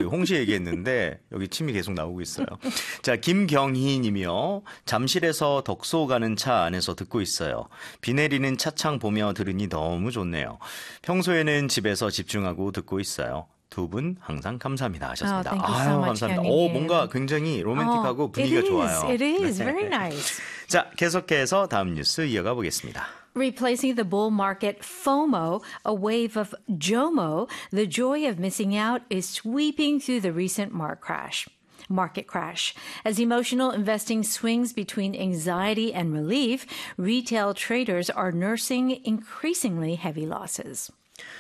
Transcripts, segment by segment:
홍시 얘기했는데 여기 침이 계속 나오고 있어요. 자, 김경희 님이요. 잠실에서 덕소 가는 차 안에서 듣고 있어요. 비 내리는 차창 보며 들으니 너무 좋네요. 평소에는 집에서 집중하고 듣고 있어요. 두 분 항상 감사합니다 하셨습니다. thank you so much, 감사합니다. 경희님. 뭔가 굉장히 로맨틱하고 분위기가 좋아요. It is. 네. Very nice. 자, 계속해서 다음 뉴스 이어가 보겠습니다. Replacing the bull market FOMO, a wave of JOMO, the joy of missing out is sweeping through the recent market crash. As emotional investing swings between anxiety and relief, retail traders are nursing increasingly heavy losses.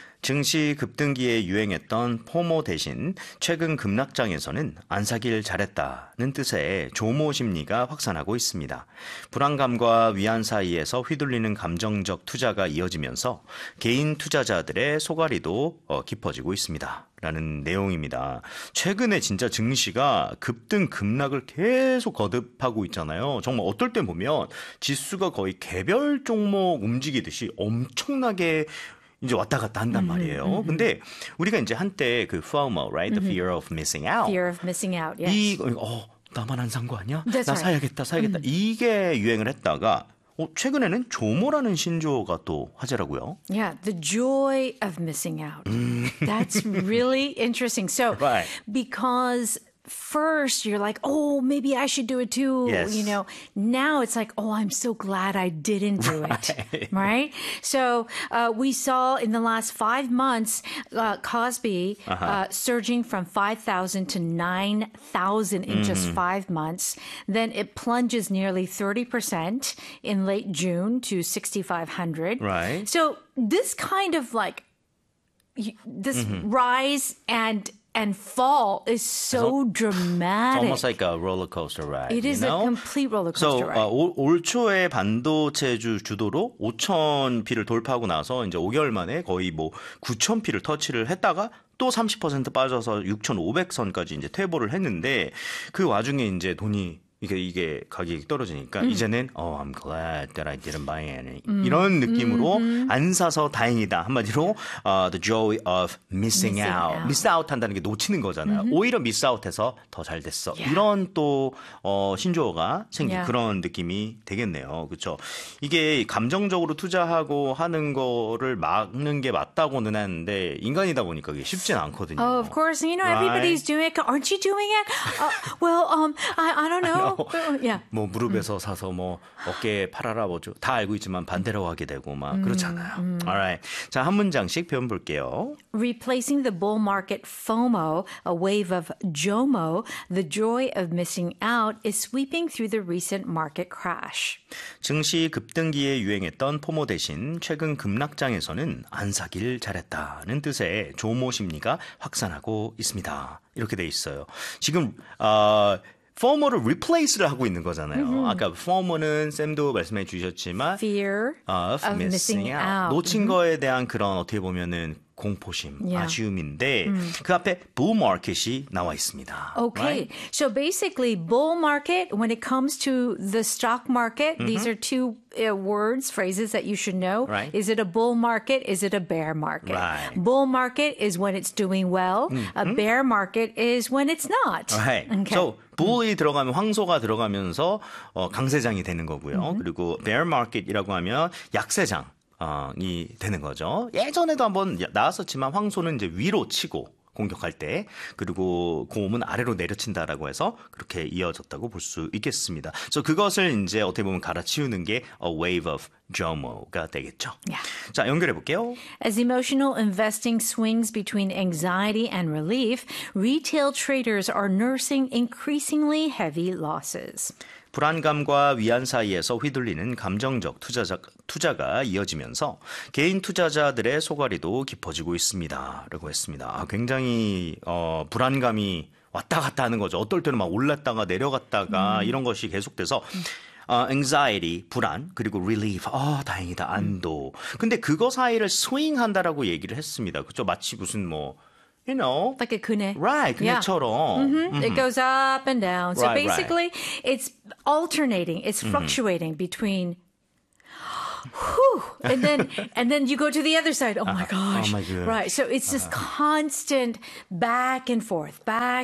증시 급등기에 유행했던 포모 대신 최근 급락장에서는 안 사길 잘했다는 뜻의 조모 심리가 확산하고 있습니다. 불안감과 위안 사이에서 휘둘리는 감정적 투자가 이어지면서 개인 투자자들의 소갈이도 깊어지고 있습니다. 라는 내용입니다. 최근에 진짜 증시가 급등 급락을 계속 거듭하고 있잖아요. 정말 어떨 때 보면 지수가 거의 개별 종목 움직이듯이 엄청나게 이제 왔다 갔다 한단 말이에요. 근데 우리가 이제 한때 그 FOMO, right? The fear of missing out. Fear of missing out, yes. 나만 안 산 거 아니야? That's 나 right. 사야겠다. 이게 유행을 했다가 최근에는 조모라는 신조어가 또 화제라고요. Yeah, the joy of missing out. That's really interesting. So, Right. because first you're like, oh, maybe I should do it too. Yes. You know, now it's like, oh, I'm so glad I didn't do it. Right? So we saw in the last 5 months, Cosby surging from 5,000 to 9,000 in just 5 months. Then it plunges nearly 30% in late June to 6,500. Right. So this kind of like, this rise and fall is so dramatic. It's almost like a roller coaster ride. It is a complete roller coaster ride. 올 초에 반도체주 주도로 5,000P를 돌파하고 나서 이제 5개월 만에 거의 9,000P를 터치를 했다가 또 30% 빠져서 6,500선까지 이제 퇴보를 했는데 그 와중에 이제 돈이 이게 가격이 떨어지니까 이제는 I'm glad that I didn't buy any 이런 느낌으로 안 사서 다행이다. 한마디로 the joy of missing out. miss out 한다는 게 놓치는 거잖아요. 오히려 miss out해서 더 잘 됐어. Yeah. 이런 또 신조어가 생긴 그런 느낌이 되겠네요. 그렇죠? 이게 감정적으로 투자하고 하는 거를 막는 게 맞다고는 하는데 인간이다 보니까 그게 쉽진 않거든요. Oh, of course. You know, everybody's doing it. Aren't you doing it? I don't know. Yeah. 무릎에서 사서 어깨에 팔아라 다 알고 있지만 반대로 하게 되고 막 그렇잖아요. Alright. 자, 한 문장씩 표현 볼게요. Replacing the bull market FOMO, a wave of JOMO, the joy of missing out is sweeping through the recent market crash. 증시 급등기에 유행했던 포모 대신 최근 급락장에서는 안 사길 잘했다는 뜻의 조모 심리가 확산하고 있습니다. 이렇게 돼 있어요. 지금 FOMO를 replace를 하고 있는 거잖아요. 아까 FOMO는 쌤도 말씀해 주셨지만 Fear of missing out. 놓친 거에 대한 그런 어떻게 보면은 공포심, 아쉬움인데 그 앞에 bull market이 나와 있습니다. Okay. Right? So basically, bull market, when it comes to the stock market, these are two words, phrases that you should know. Right. Is it a bull market? Is it a bear market? Right. Bull market is when it's doing well. A bear market is when it's not. Right. Okay. So bull이 들어가면 황소가 들어가면서 강세장이 되는 거고요. 그리고 bear market이라고 하면 약세장. 이 되는 거죠. 예전에도 한번 나왔었지만 황소는 이제 위로 치고 공격할 때 그리고 곰은 아래로 내려친다라고 해서 그렇게 이어졌다고 볼 수 있겠습니다. 그래서 그것을 이제 어떻게 보면 갈아치우는 게 a wave of JOMO가 되겠죠. Yeah. 자, 연결해 볼게요. As emotional investing swings between anxiety and relief, retail traders are nursing increasingly heavy losses. 불안감과 위안 사이에서 휘둘리는 감정적 투자가 이어지면서 개인 투자자들의 소갈이도 깊어지고 있습니다. 라고 했습니다. 굉장히 불안감이 왔다 갔다 하는 거죠. 어떨 때는 막 올랐다가 내려갔다가 이런 것이 계속돼서 anxiety, 불안, 그리고 relief, 다행이다, 안도. 근데 그거 사이를 swing한다라고 얘기를 했습니다. 그죠? 마치 무슨 you know. Like a 그네. Right, 그네처럼. It goes up and down. So Right, basically, it's alternating. It's fluctuating between, and then you go to the other side. Oh my gosh. Oh my God. Right. So it's this constant back and forth.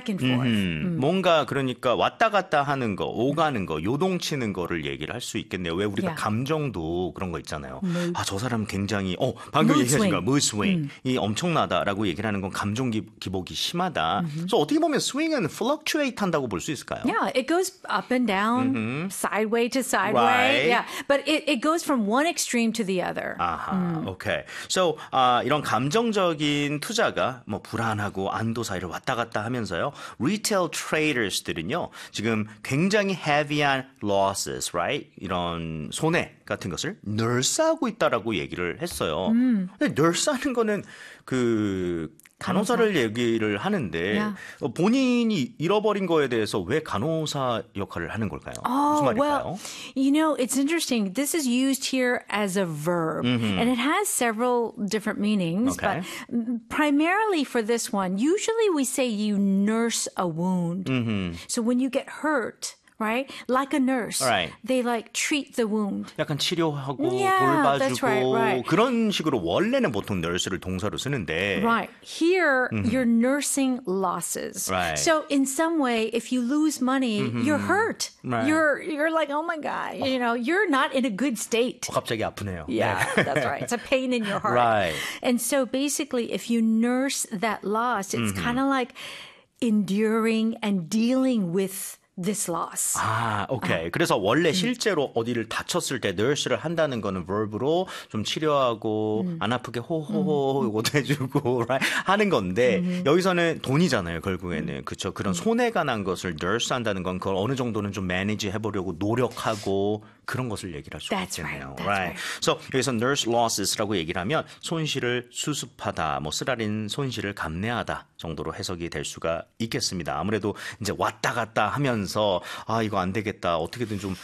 뭔가 그러니까 왔다 갔다 하는 거, 오가는 거, 요동치는 거를 얘기를 할 수 있겠네요. 왜 우리가 Yeah. 감정도 그런 거 있잖아요. 아, 저 사람 굉장히 방금 Mood 얘기하신 거 swing. mood swing이 엄청나다라고 얘기를 하는 건 감정 기복이 심하다. 그래서 어떻게 보면 swing은 fluctuate 한다고 볼 수 있을까요? Yeah, it goes up and down, sideway to sideway. Right. Yeah, but it goes from one extreme to the other. 아하, okay. So, 이런 감정적인 투자가 뭐 불안하고 안도 사이를 왔다 갔다 하면서요. Retail traders들은요. 지금 굉장히 heavy한 losses, right? 이런 손해 같은 것을 늘사하고 있다라고 얘기를 했어요. 근데 늘사하는 거는 그 간호사를 얘기를 하는데 Yeah. 본인이 잃어버린 거에 대해서 왜 간호사 역할을 하는 걸까요? 무슨 말일까요? Well, you know, it's interesting. This is used here as a verb, and it has several different meanings. Okay. But primarily for this one, usually we say you nurse a wound. So when you get hurt, right, like a nurse, Right. they like treat the wound. 약간 치료하고 Yeah, that's 돌봐주고 right, right. 그런 식으로 원래는 보통 nurse를 동사로 쓰는데 Right. Here, you're nursing losses. Right. So in some way, if you lose money, you're hurt. Right. You're like, oh my God, you know, you're not in a good state. 갑자기 아프네요. Yeah, that's right. It's a pain in your heart. Right. And so basically, if you nurse that loss, it's kind of like enduring and dealing with this loss. 아, 오케이. 그래서 원래 실제로 어디를 다쳤을 때 nurse를 한다는 거는 verb로 좀 치료하고 안 아프게 호호호 이것도 해주고 right? 하는 건데 여기서는 돈이잖아요. 결국에는 그렇죠. 그런 손해가 난 것을 nurse 한다는 건 그걸 어느 정도는 좀 manage 해보려고 노력하고 그런 것을 얘기를 할 수가 That's 있겠네요. right. That's right. So 여기서 nurse losses라고 얘기를 하면 손실을 수습하다, 뭐 쓰라린 손실을 감내하다 정도로 해석이 될 수가 있겠습니다. 아무래도 이제 왔다 갔다 하면서 아 이거 안 되겠다, 어떻게든 좀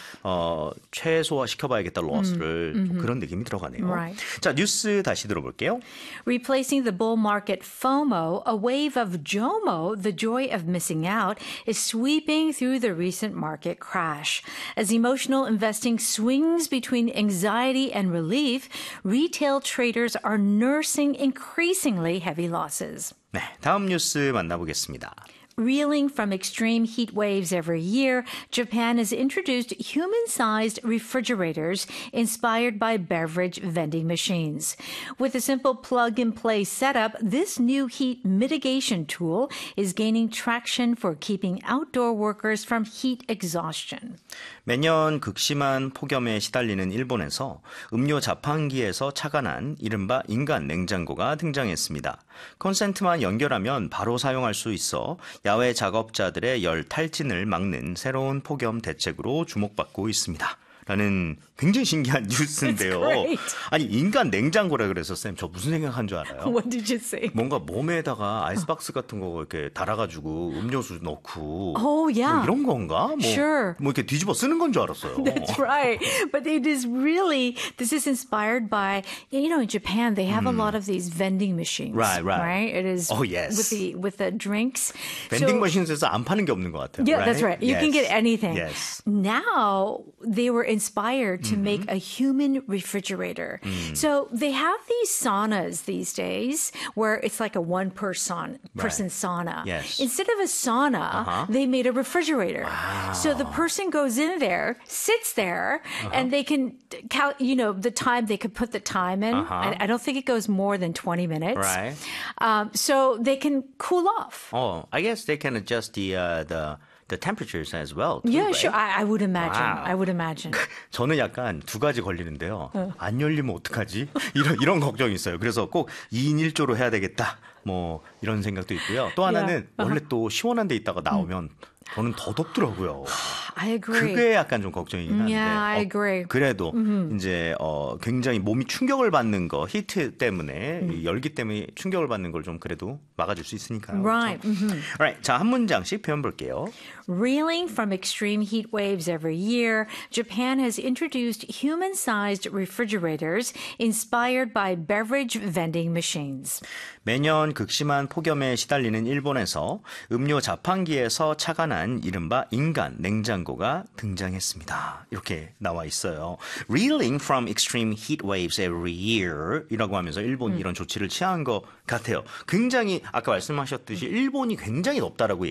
최소화 시켜봐야겠다 loss를 그런 느낌이 들어가네요. Right. 자 뉴스 다시 들어볼게요. Replacing the bull market FOMO, a wave of JOMO, the joy of missing out, is sweeping through the recent market crash. As emotional investing swings between anxiety and relief, retail traders are nursing increasingly heavy losses. 네, 다음 뉴스 만나보겠습니다. Reeling from extreme heat waves every year, Japan has introduced human-sized refrigerators inspired by beverage vending machines. With a simple plug-and-play setup, this new heat mitigation tool is gaining traction for keeping outdoor workers from heat exhaustion. 매년 극심한 폭염에 시달리는 일본에서 음료 자판기에서 차가 난 이른바 인간 냉장고가 등장했습니다. 콘센트만 연결하면 바로 사용할 수 있어 야외 작업자들의 열 탈진을 막는 새로운 폭염 대책으로 주목받고 있습니다. 라는 굉장히 신기한 뉴스인데요. It's great. 아니 인간 냉장고라 그래서 쌤 저 무슨 생각한 줄 알아요? What did you say? 뭔가 몸에다가 아이스박스 같은 거 이렇게 달아가지고 음료수 넣고 Oh, yeah. 뭐 이런 건가? 뭐, Sure. 뭐 이렇게 뒤집어 쓰는 건 줄 알았어요. That's right. But it is really, this is inspired by, you know, in Japan, they have a lot of these vending machines. Right, right. It is Oh, yes. with the drinks. 밴딩 So- 머신에서 안 파는 게 없는 것 같아요. Yeah, right? that's right. You can Yes. get anything. Yes. Now they were inspired to make a human refrigerator. So they have these saunas these days where it's like a one-person sauna. Yes. Instead of a sauna, they made a refrigerator. So the person goes in there, sits there, and they can count, you know, the time, they could put the time in. I don't think it goes more than 20 minutes. Right. So they can cool off. Oh, I guess they can adjust the temperatures as well. Too, Yeah, right? sure. I would imagine. Wow. I would imagine. 저는 약간 두 가지 걸리는데요. 안 열리면 어떡하지? 이런 걱정이 있어요. 그래서 꼭 2인 1조로 해야 되겠다. 뭐 이런 생각도 있고요. 또 하나는 원래 또 시원한 데 있다가 나오면 저는 더 덥더라고요. I agree. 그게 약간 좀 걱정이긴 한데. Yeah, I agree. 그래도 이제 굉장히 몸이 충격을 받는 거, 히트 때문에 이 열기 때문에 충격을 받는 걸 좀 그래도 막아줄 수 있으니까요. Right. 그렇죠? Alright, 자, 한 문장씩 표현 볼게요. Reeling from extreme heat waves every year, Japan has introduced human-sized refrigerators inspired by beverage vending machines. 매년 극심한 폭염에 시달리는 일본에서 음료 자판기에서 차가 난 이른바 인간 냉장고가 경보가 등장했습니다. 이렇게 나와 있어요. Reeling from extreme heat waves every year 이라고 하면서 일본이 이런 조치를 취한 것 같아요. 굉장히 아까 말씀하셨듯이 일본이 굉장히 덥다라고